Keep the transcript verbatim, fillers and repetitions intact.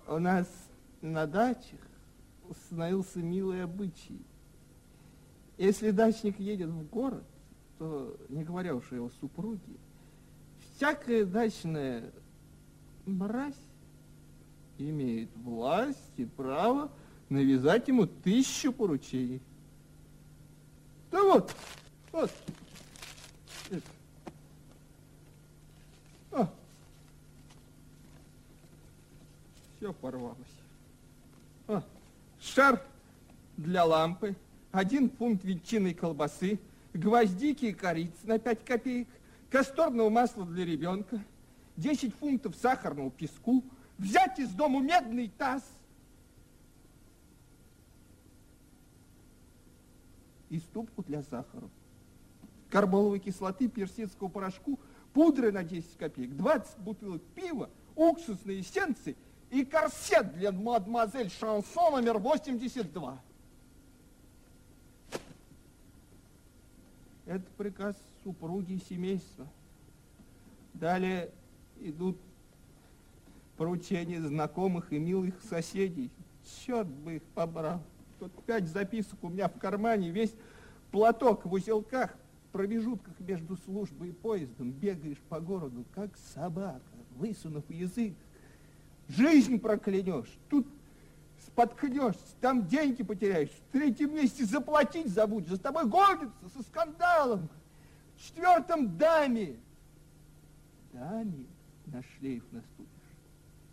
У нас на дачах установился милый обычай. Если дачник едет в город, то, не говоря уж о его супруге, всякая дачная мразь имеет власть и право навязать ему тысячу поручений. Да вот, вот. Это. О. Все порвалось. О. Шар для лампы, один фунт ветчины и колбасы, гвоздики и корицы на пять копеек, касторного масла для ребенка, десять фунтов сахарного песку, взять из дому медный таз и ступку для сахара, карболовой кислоты, персидского порошку, пудры на десять копеек, двадцать бутылок пива, уксусные эссенции и корсет для мадемуазель Шансон номер восемьдесят два. Это приказ супруги и семейства. Далее идут поручения знакомых и милых соседей. Черт бы их побрал. Тут пять записок у меня в кармане, весь платок в узелках, в промежутках между службой и поездом. Бегаешь по городу, как собака, высунув язык. Жизнь проклянешь, тут споткнешься, там деньги потеряешь, в третьем месте заплатить забудешь, за тобой гонятся со скандалом. В четвертом даме. Даме на шлейф наступит.